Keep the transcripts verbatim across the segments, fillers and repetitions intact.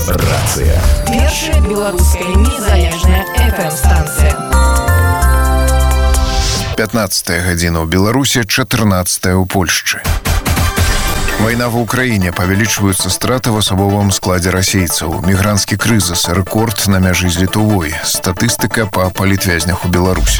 Рацыя. Першая беларуская незалежная эф эм-станцыя. пятнадцатая гадзіна ў Беларусі, чатырнаццатая ў Польшчы. Война в Украине, павялічваюцца страты в асабовым складзе расейцаў. Мігранцкі крызіс, рэкорд на мяжы з Літвой. Статыстыка па палітвязнях у Беларусі.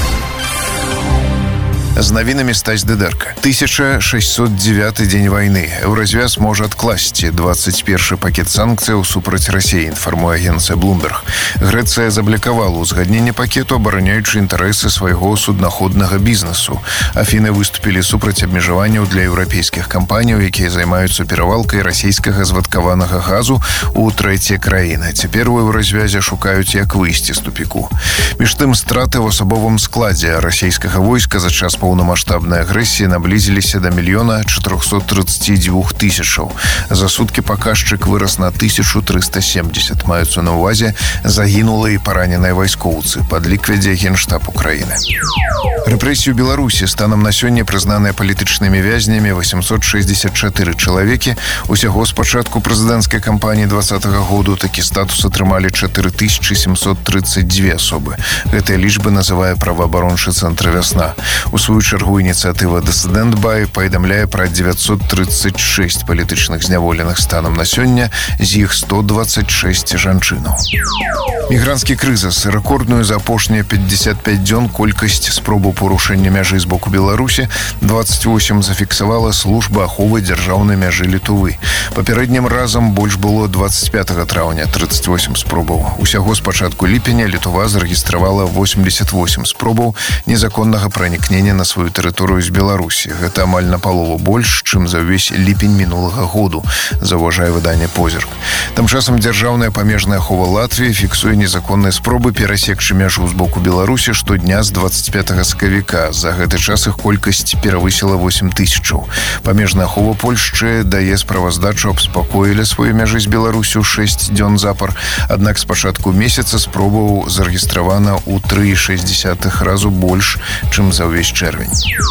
З навінамі Стась Дыдэрка. тысяча шэсцьсот дзевяты дзень вайны. Еўразвяз можа адкласці дваццаць першы пакет санкцыяў супраць Расіі, інфармуе агенцыя Bloomberg. Грэцыя заблакавала ўзгадненне пакету, абараняючы інтарэсы свайго суднаходнага бізнесу. Афіны выступілі супраць абмежаванняў для еўрапейскіх кампаніяў, якія займаюцца перавалкай расійскага звадкаванага газу ў трэція краіны. Цяпер у еўразвязе шукаюць, як выйсці з тупіку. Між тым, страты ў асабовым складзе расійскага войска за час паўнамаштабнай агрэсіі наблізіліся да мільёна чатырохсот трыццаці дзвюх тысячаў. За суткі паказчык вырас на тысячу трыста семдзесят. Маюцца на ўвазе загінулыя і параненыя вайскоўцы. Падлік вядзе Генштаб Украіны. Рэпрэсіі ў Беларусі станам на сёння прызнаныя палітычнымі вязнямі восемьсот шестьдесят четыре чалавекі. Усяго з пачатку прэзідэнцкай кампаніі двадцатага году такі статус атрымалі чатыры тысячы семьсот тридцать две асобы. Гэтыя лічбы называе праваабарончы цэнтр «Вясна». У сваю чаргу ініцыятыва «Дысідэнт Бай» паведамляе пра девятьсот тридцать шесть палітычных зняволеных станам на сёння, з іх сто двадцать шесть жанчынаў. Мігранцкі крызіс, рэкордную за апошнія пятьдесят пять дзён колькасць спробаў парушэння мяжы з боку Беларусі двадцать восемь зафіксавала служба аховы дзяржаўнай мяжы Літвы. Папярэднім разам больш было двадцать пятага траўня, тридцать восемь спробаў. Усяго з пачатку ліпеня Літва зарэгістравала восемьдесят восемь спробаў незаконнага пранікнення на сваю тэрыторыю з Беларусі. Гэта амаль на палову больш, чым за ўвесь ліпень мінулага году, заўважае выданне «Позірк». Тым часам дзяржаўная памежная ахова Латвіі фіксуе незаконныя спробы перасекчы мяжу з боку Беларусі штодня з двадцать пятага сакавіка. За гэты час іх колькасць перавысіла восемь тысячаў. Памежная ахова Польшчы дае справаздачу аб спакоі ля сваёй мяжы з Беларусю шэсць дзён запар. Аднак з пачатку месяца спробаў зарэгістравана ў тры цэлых шэсць дзесятых разу больш, чым за ўвесь чэрвень.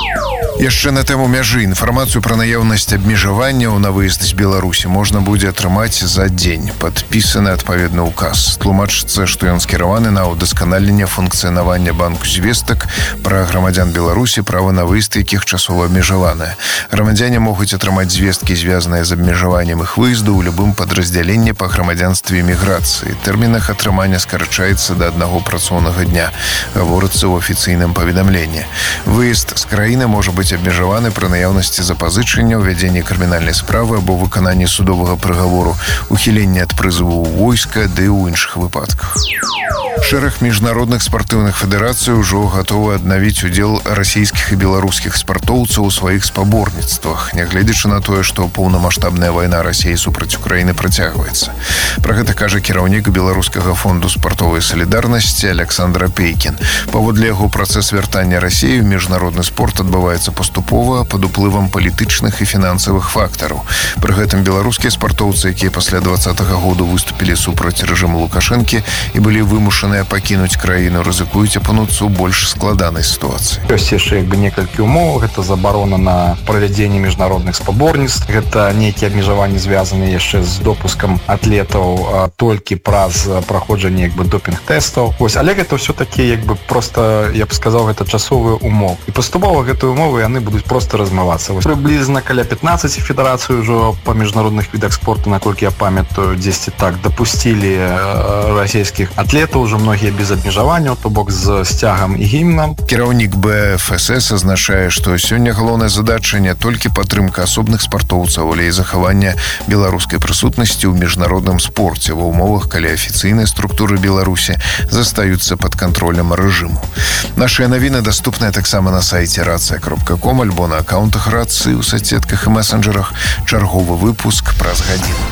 Яшчэ на тэму мяжы. Інфармацыю пра наяўнасць абмежаванняў на выезд з Беларусі можна будзе атрымаць за дзень. Падпісаны адпаведны ўказ. Тлумачыцца, што ён скіраваны на ўдасканаленне функцыянавання банку звестак пра грамадзян Беларусі, права на выезд якіх часова абмежаванае. Грамадзяне могуць атрымаць звесткі, звязаныя з абмежаваннем іх выезду ў любым падраздзяленні па грамадзянстве і міграцыі. Тэрмін іх атрымання скарачаецца да аднаго працоўнага дня, гаворыцца ў афіцыйным паведамленні. Выезд з краіны можа быць абмежаваны пры наяўнасці запазычання, ўвядзенні крымінальнай справы або выкананні судовага прыгавору, ухіленні ад прызыву ў войска ды ў іншых выпадках. Шэраг міжнародных спартыўных федэрацый ужо гатовы аднавіць удзел расійскіх і беларускіх спартоўцаў у сваіх спаборніцтвах, нягледзячы на тое, што паўнамаштабная вайна Расіі супраць Украіны працягваецца. Пра гэта кажа кіраўнік беларускага фонду спартовай салідарнасці Александр Пейкін. Паводле яго, працэс вяртання Расіі ў міжнародны спорт адбываецца паступова пад уплывам палітычных і фінансавых фактараў. Пры гэтым беларускія спартоўцы, якія пасля двадцатага году выступілі супраць рэжыму Лукашэнкі і былі вымушаныя пакінуць краіну, рызыкуюць апынуцца ў больш складанай сітуацыі. Ёсць яшчэ як бы некалькі умоў. Гэта забарона на правядзенне міжнародных спаборніцтв. Гэта нейкія абмежаванні звязаныя яшчэ з допускам атлетаў толькі праз праходжанне як бы допінг-тэстаў. Вось, але гэта ўсё-такі як бы просто, я б сказаў, гэта часовыя умовы. І паступова гэтыя умовы яны будуць просто размывацца. Вось прыблізна каля пятнадцаць федэрацый ужо па міжнародных відах спорту, наколькі я памятаю, дзесьці так дапусцілі расійскіх атлетаў, ужо многія без абмежаванняў, то бок з сцягам і гімнам. Кіраўнік бэ эф эс эс азначае, што сёння галоўная задача не толькі падтрымка асобных спартоўцаў, але і захаванне беларускай прысутнасці ў міжнародным спорце ва ўмовах, калі афіцыйныя структуры Беларусі застаюцца пад кантролем рэжыму. Нашыя навіны даступныя таксама на сайце рацыя кропка ком альбо на акаунтах рацыі ў соцсетках і месенджерах. Чарговы выпуск праз гадзіну.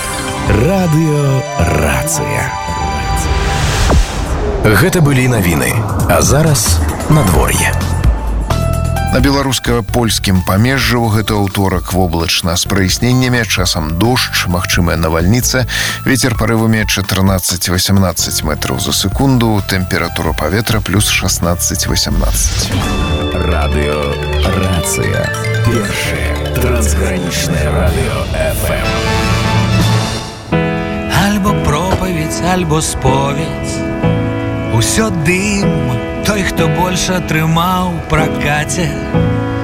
Радыё Рацыя. Гэта былі навіны. А зараз надвор'е. На беларуска-польскім памежжы ў гэты аўторак воблачна з праясненнямі, часам дождж, магчымая навальніца, вецер парывамі чатырнаццаць-васямнаццаць метраў за секунду, тэмпература паветра плюс шестнадцать-восемнадцать. Радыё Рацыя. Першае трансгранічнае радыё эф эм. альбо споведь. Усё дым, той, хто больш атрымаў у пракаце.